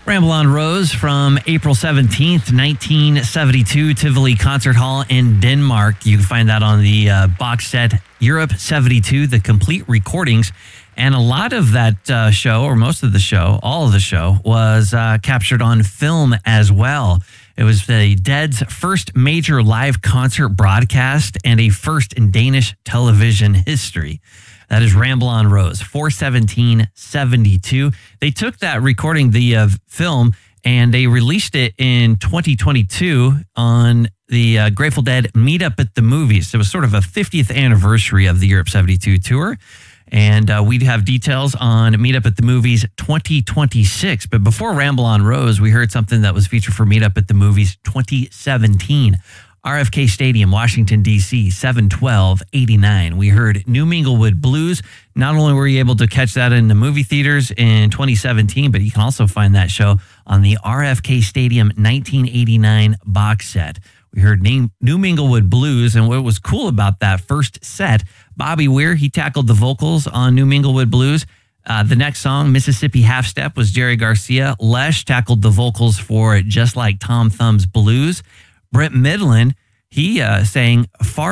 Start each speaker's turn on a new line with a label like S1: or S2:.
S1: Ramble on Rose from April 17th, 1972, Tivoli Concert Hall in Denmark. You can find that on the box set Europe 72, the complete recordings. And a lot of that show, or most of the show, all of the show, was captured on film as well. It was the Dead's first major live concert broadcast and a first in Danish television history. That is Ramble on Rose, 4/17/72. They took that recording, the film, and they released it in 2022 on the Grateful Dead Meetup at the Movies. It was sort of a 50th anniversary of the Europe 72 tour. And we'd have details on Meetup at the Movies 2026. But before Ramble on Rose, we heard something that was featured for Meetup at the Movies 2017. RFK Stadium, Washington, D.C., 7/12/89. We heard New Minglewood Blues. Not only were you able to catch that in the movie theaters in 2017, but you can also find that show on the RFK Stadium 1989 box set. We heard New Minglewood Blues, and what was cool about that first set, Bobby Weir, he tackled the vocals on New Minglewood Blues. The next song, Mississippi Half Step, was Jerry Garcia. Lesh tackled the vocals for Just Like Tom Thumb's Blues. Brent Midland, he sang Far